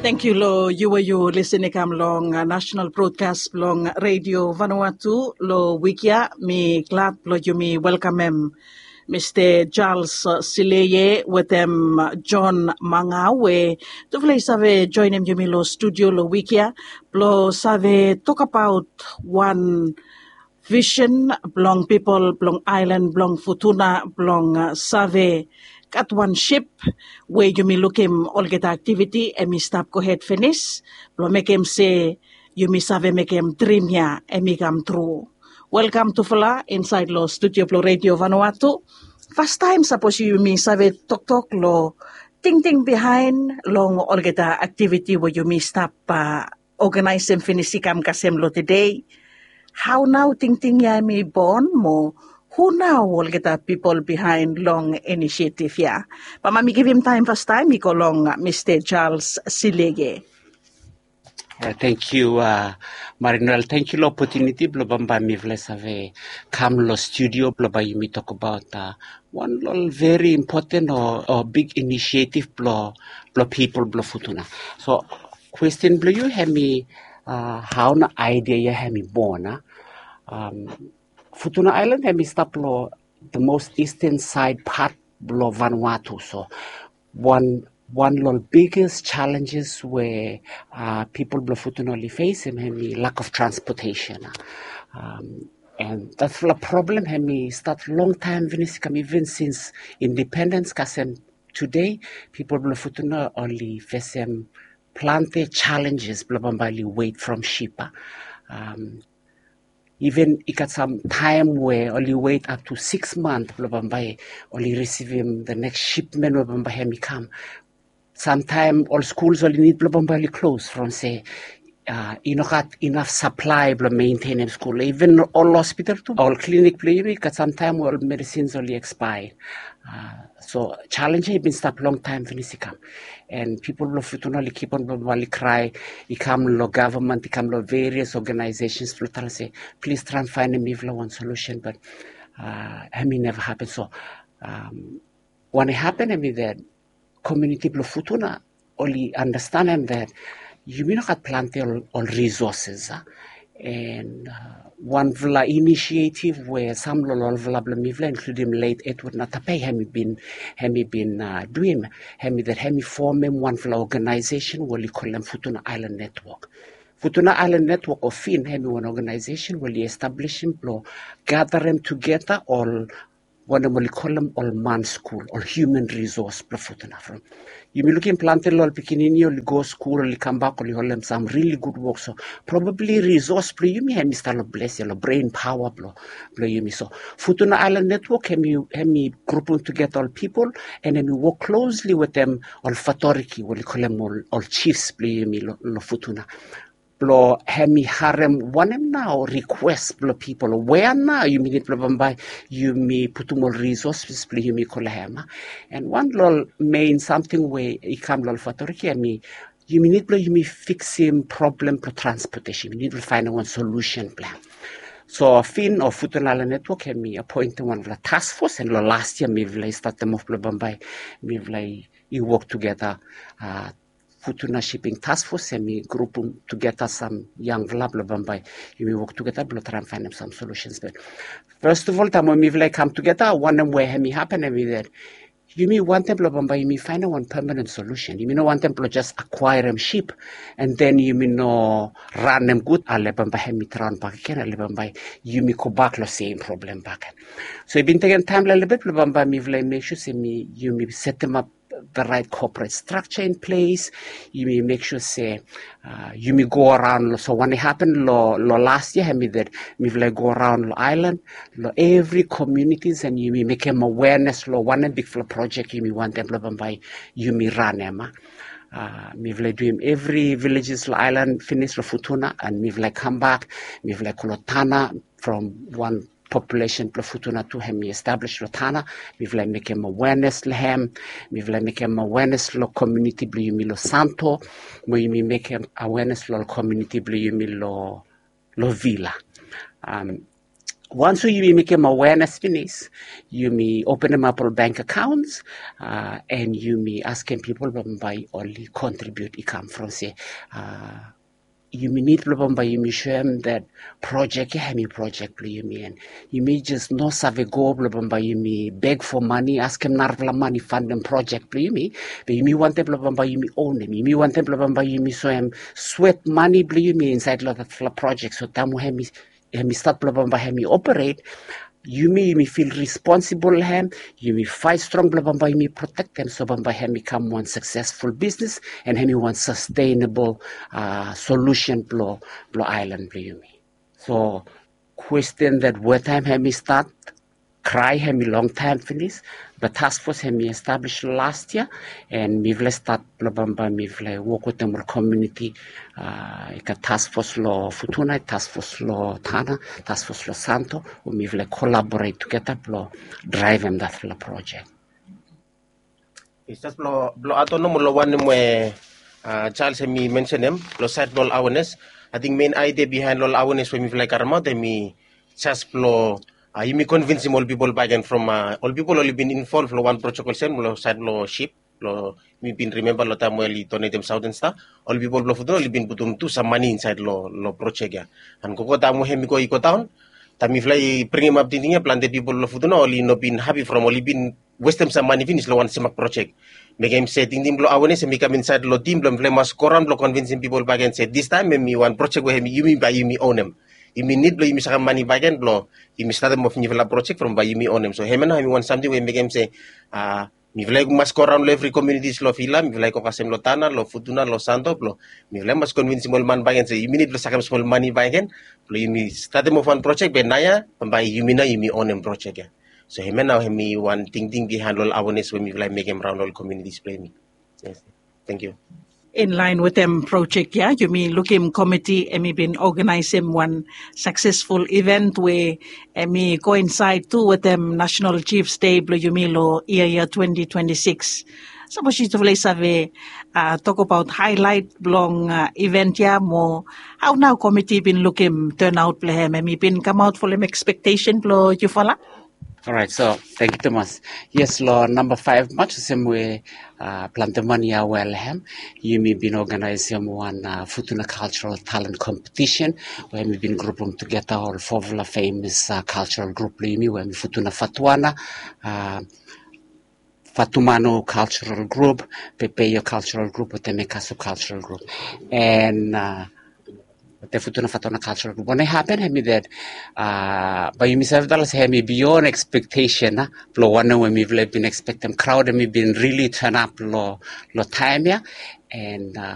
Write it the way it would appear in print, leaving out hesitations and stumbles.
Thank you, lo. You were you listening kam long national broadcast long radio Vanuatu lo wikia me glad lo you me welcome him. Mr. Charles Sileye with them John Mangawe. To play save join him you me lo studio lo wikia. Lo save talk about one vision belong people belong island belong Futuna belong save kat one ship where you may look him all get activity and me stop go ahead finish belong make him say you may save make him dream ya and me come true. Welcome to Fula inside lo studio lo radio Vanuatu. First time suppose you may save talk lo ting behind long all get activity where you may stop organize and finish kam kasem lo today. How now ting ya me born mo who now will get the people behind long initiative ya. But mami give him time first time he go long Mr. Charles Silege. Thank you, Marinel. Thank you, opportunity. Blobamba mi vlesave come lo studio. Bloba you me talk about one very important or big initiative. Blo people blo Futuna. So question blo you have me how na idea you have me born. Futuna Island have me stop lo the most eastern side part blo Vanuatu. So one of the biggest challenges where people blo Futuna only face and lack of transportation. And that's the problem have me start long time even since independence kasem today people blo Futuna only face plenty challenges blo bambali wait from sheep. Even it got some time where only wait up to 6 months, only receiving the next shipment of come. Sometimes all schools only need close from say got enough supply maintain school. Even all hospital too, all clinic got sometimes all medicines only expire. So challenge has been stopped long time come. And people will only keep on cry. It come lo government, it come lo various organizations. Say, please try and find a one solution, but I mean never happened. So when it happened, I mean that community blo Futuna only understand that you may not have plenty all resources. And one vla initiative where some lol vla mivla including late Edward Natapay hemi been doing hemi that hemi form one vla organization where we call them Futuna Island Network. Futuna Island Network of Fin hemi one organization where we establish him gather them together all one we call them all man school or human resource Futuna from. You may look in planted lol pikinini or go school or come back or hold them some really good work. So probably resource play you may have Mr. Bless your brain power blow you me. So Futuna Island Network me grouping together all people and then we work closely with them all fatoriki, what we call them all chiefs play you me lo Futuna. Blo hemi harem one now request blo people where now you mean it by you me put more resources play you me kolahema and one lol main something where it come lol fatoriki me you mean it you me fixing problem for transportation you need to find one solution plan. So Fin or Futuna Island Network have me appointed one of the task force and last year me start them off blo Bombay me you work together Futuna Shipping Task Force and me group together some young Vlablabambai. You work together, but try and find them some solutions. But first of all, time when we come together, one of where me happen every that. You may want them Blabambai, you may find one permanent solution. You may not want them to just acquire them sheep and then you may no run them good, Alebamba me run back again, Alebambai, you may go back the same problem back. So you've been taking time a little bit, Blabamba me make sure say you may set them up the right corporate structure in place. You may make sure say you may go around. So when it happened last year, I mean that me go around island, every communities and you may make them awareness. One big project you may want them by you may run them. Me do every villages island finish Futuna and me come back. Me Kolotana from one population Futuna to him establish Rotana, we've make him awareness lehem, we've make him awareness lo community blue milo santo, we make him awareness lo community blue milo villa. once you make them awareness finish, you may open them up bank accounts, and you may asking people by only contribute income from say. You may need by you may show them that project project you may and you may just not have a go by you may beg for money, ask them narvala money fund them project you may, but you may want them by you may own them, you may want them by you may so them sweat money you may inside lot of projects so tamu hemi start by hemi operate. You may feel responsible him, you may fight strong by you may protect them so by him become one successful business and him one sustainable solution blow island you may. So question that what time him start cry him long time finish. The task force him established last year and me vle start by me vle work with them community task force law Futuna, task force law Tana, task force law Santo, me vle collaborate together blow drive them that project. It's blow ato no mulo one Charles me mention them blow set blow awareness. I think main idea behind law awareness when me vle karma they me just blow you may convince all people back and from all people only been involved in one protocol same lo side lo ship lo me been remember lo time well donate them southern star all people lo food only been put to some money inside lo project ya and koko tamu hemi ko iko town tami fly bring him up the plan the people lo food no only no been happy from only been waste them some money finish lo one semak project make him setting them lo awareness and come inside lo team lo fly mas koran lo convincing people back and say this time me one project where you me buy you me own them. You mean need blow you miss money back and blow. You miss start of new project from by you me on them. So him and I want something we make him say, me like must go around every communities lo fila, me like okasem lo Tana, lo Futuna, lo Santo, blow. Me like must convince small man back and say, you need to sakam small money back and blow you me start of one project, but naya, by you me on them project. So him and now him me one thing behind all awareness when me like make him round all communities play me. Yes. Thank you. In line with them project, yeah, you mean look him committee, and me been organizing one successful event where me coincide too with them National Chiefs Day, you mean lo year 2026. So much to play survey, talk about highlight long event, yeah, more how now committee been looking turn out play him, and me been come out for them expectation, blow you follow. All right, so thank you, Thomas. Yes, law number 5, much the same way, Plantamania Wellham, you may been organizing one Futuna cultural talent competition, where we've been grouping together all 4 of the famous cultural group, where we Futuna Fatuana, Fatumano cultural group, Pepeyo cultural group, Temekasu cultural group, and the Futuna Fatuna cultural group. When it happened, I mean that by myself, I mean beyond expectation. Lo one when we've been expecting crowd, and we've been really turn up lo time, and